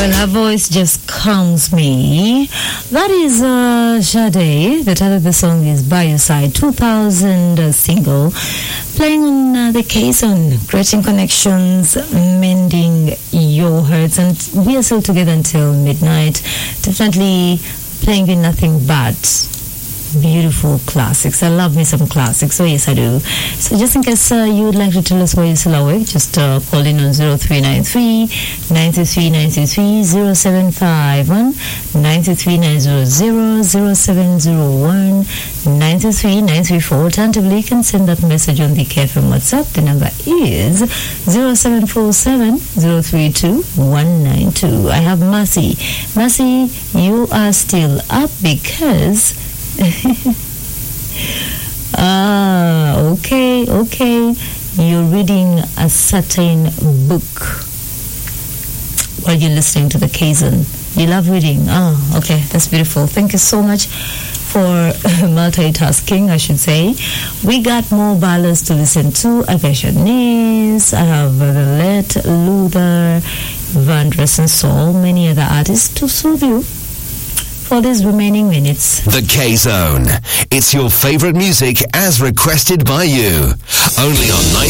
Well, her voice just calms me. That is Sade. The title of the song is By Your Side, 2000 single. Playing on the case on Creating Connections, Mending Your Hurts. And we are still together until midnight. Definitely playing with nothing but beautiful classics. I love me some classics. So yes, I do. So just in case you would like to tell us why you're still awake, just call in on 0393 93 93 0751 93 900 0701 93 934. Alternatively, you can send that message on the KFM WhatsApp. The number is 0747 032 192. I have Mercy. Mercy, you are still up because okay. You're reading a certain book while you're listening to the Kazan. You love reading. Okay, that's beautiful. Thank you so much for multitasking, I should say. We got more ballads to listen to. I got Shanice, I have Let, Luther, Vandress and Soul, many other artists to soothe you for these remaining minutes. The K-Zone. It's your favorite music as requested by you. Only on